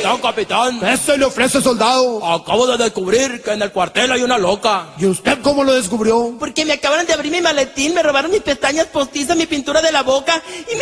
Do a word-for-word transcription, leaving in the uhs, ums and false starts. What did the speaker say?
Capitán, capitán. ¿Qué se le ofrece, soldado? Acabo de descubrir que en el cuartel hay una loca. ¿Y usted cómo lo descubrió? Porque me acabaron de abrir mi maletín, me robaron mis pestañas postizas, mi pintura de la boca y